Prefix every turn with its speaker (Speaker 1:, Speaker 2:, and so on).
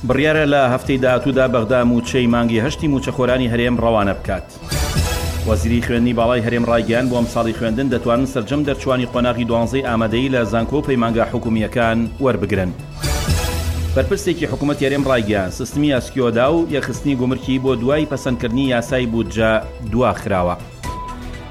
Speaker 1: بڕیارە لە هەفتەی داهاتوودا بەغدا موچەی مانگی هەشتی موچەخۆرانی هەرێم ڕەوانە بکات. وەزیری خوێندنی باڵای هەرێم ڕایگەیاند بۆ ئەمساڵی خوێندن دەتوانن سەرجەم دەرچوانی قۆناغی 12 ئامادەیی لە زانکۆ و پەیمانگا حکوومیەکان وەربگرن. بەرپرسێکی حکوومەتی هەرێم ڕایگەیاند سیستمی ئەسکیۆدا و یەخستنی گومرکی بۆ دوای پەسەندکردنی یاسای بودجە دواخراوە.